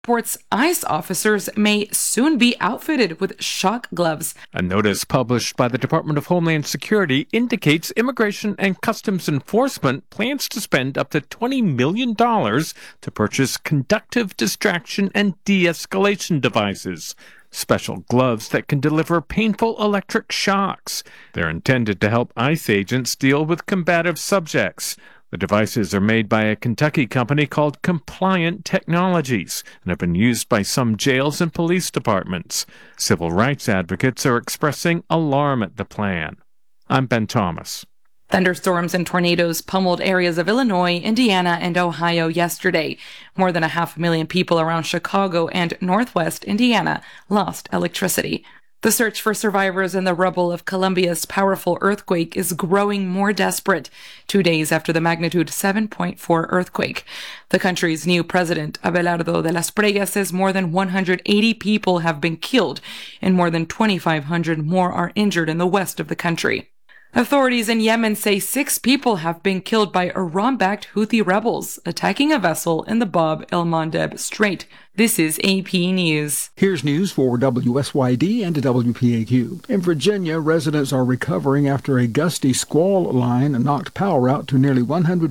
Ports ICE officers may soon be outfitted with shock gloves. A notice published by the Department of Homeland Security indicates Immigration and Customs Enforcement plans to spend up to $20 million to purchase conductive distraction and de-escalation devices, special gloves that can deliver painful electric shocks. They're intended to help ICE agents deal with combative subjects. The devices are made by a Kentucky company called Compliant Technologies and have been used by some jails and police departments. Civil rights advocates are expressing alarm at the plan. I'm Ben Thomas. Thunderstorms and tornadoes pummeled areas of Illinois, Indiana, and Ohio yesterday. More than 500,000 people around Chicago and northwest Indiana lost electricity. The search for survivors in the rubble of Colombia's powerful earthquake is growing more desperate 2 days after the magnitude 7.4 earthquake. The country's new president, Abelardo de las Pregas, says more than 180 people have been killed and more than 2,500 more are injured in the west of the country. Authorities in Yemen say 6 people have been killed by Iran-backed Houthi rebels attacking a vessel in the Bab el-Mandeb Strait. This is AP News. Here's news for WSYD and WPAQ. In Virginia, residents are recovering after a gusty squall line knocked power out to nearly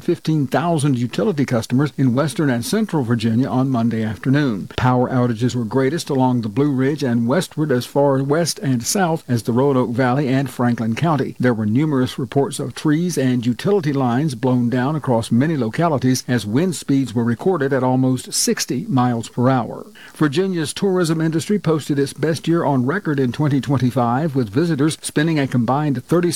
115,000 utility customers in western and central Virginia on Monday afternoon. Power outages were greatest along the Blue Ridge and westward as far west and south as the Roanoke Valley and Franklin County. There were numerous reports of trees and utility lines blown down across many localities as wind speeds were recorded at almost 60 miles per hour. Virginia's tourism industry posted its best year on record in 2025, with visitors spending a combined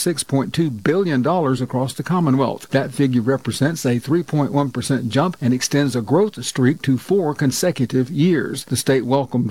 $36.2 billion across the Commonwealth. That figure represents a 3.1% jump and extends a growth streak to 4 consecutive years. The state welcomed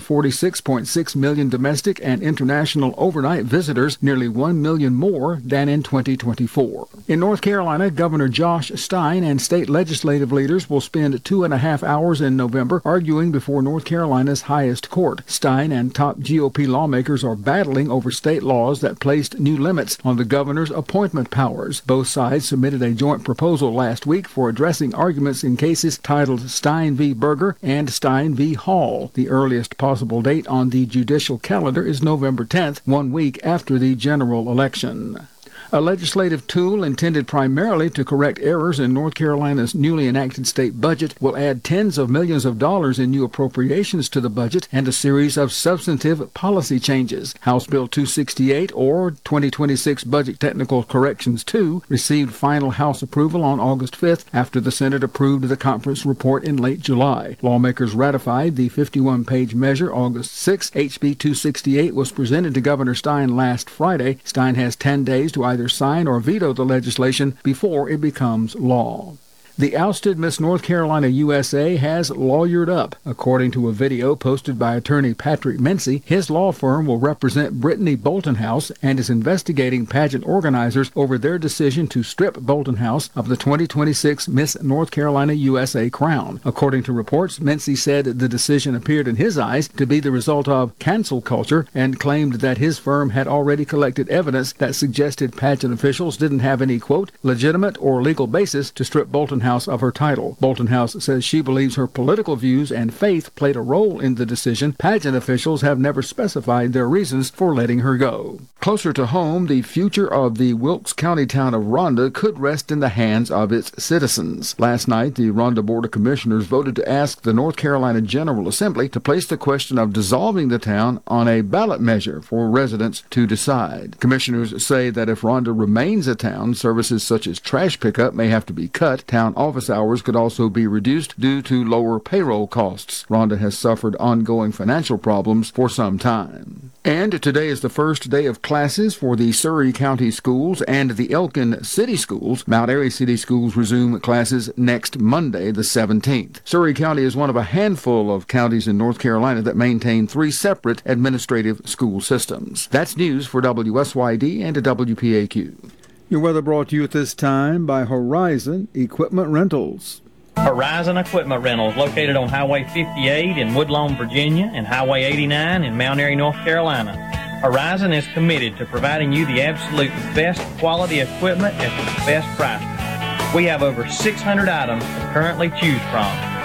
46.6 million domestic and international overnight visitors, nearly 1 million more than in 2024. In North Carolina, Governor Josh Stein and state legislative leaders will spend 2.5 hours in November arguing before North Carolina's highest court. Stein and top GOP lawmakers are battling over state laws that placed new limits on the governor's appointment powers. Both sides submitted a joint proposal last week for addressing arguments in cases titled Stein v. Berger and Stein v. Hall. The earliest possible date on the judicial calendar is November 10th, 1 week after the general election. A legislative tool intended primarily to correct errors in North Carolina's newly enacted state budget will add tens of millions of dollars in new appropriations to the budget and a series of substantive policy changes. House Bill 268, or 2026 Budget Technical Corrections 2, received final House approval on August 5th after the Senate approved the conference report in late July. Lawmakers ratified the 51-page measure August 6. HB 268 was presented to Governor Stein last Friday. Stein has 10 days to either sign or veto the legislation before it becomes law. The ousted Miss North Carolina USA has lawyered up. According to a video posted by attorney Patrick Mincy, his law firm will represent Brittany Bolton House and is investigating pageant organizers over their decision to strip Bolton House of the 2026 Miss North Carolina USA crown. According to reports, Mincy said the decision appeared in his eyes to be the result of cancel culture and claimed that his firm had already collected evidence that suggested pageant officials didn't have any, quote, legitimate or legal basis to strip Bolton House of her title. Bolton House says she believes her political views and faith played a role in the decision. Pageant officials have never specified their reasons for letting her go. Closer to home, the future of the Wilkes County town of Ronda could rest in the hands of its citizens. Last night, the Ronda Board of Commissioners voted to ask the North Carolina General Assembly to place the question of dissolving the town on a ballot measure for residents to decide. Commissioners say that if Ronda remains a town, services such as trash pickup may have to be cut. Town office hours could also be reduced due to lower payroll costs. Ronda has suffered ongoing financial problems for some time. And today is the first day of classes for the Surry County Schools and the Elkin City Schools. Mount Airy City Schools resume classes next Monday, the 17th. Surry County is one of a handful of counties in North Carolina that maintain 3 separate administrative school systems. That's news for WSYD and WPAQ. Your weather brought to you at this time by Horizon Equipment Rentals. Horizon Equipment Rentals, located on Highway 58 in Woodlawn, Virginia, and Highway 89 in Mount Airy, North Carolina. Horizon is committed to providing you the absolute best quality equipment at the best prices. We have over 600 items to currently choose from.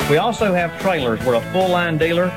We also have trailers. We're a full-line dealer